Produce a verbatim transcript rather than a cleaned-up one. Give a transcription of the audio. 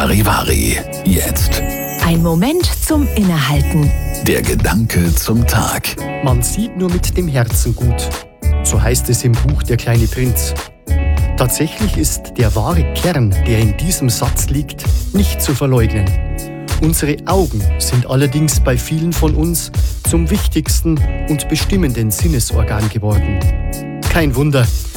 Charivari. Jetzt. Ein Moment zum Innehalten. Ein Moment zum Innehalten. Der Gedanke zum Tag. Man sieht nur mit dem Herzen gut. So heißt es im Buch Der kleine Prinz. Tatsächlich ist der wahre Kern, der in diesem Satz liegt, nicht zu verleugnen. Unsere Augen sind allerdings bei vielen von uns zum wichtigsten und bestimmenden Sinnesorgan geworden. Kein Wunder,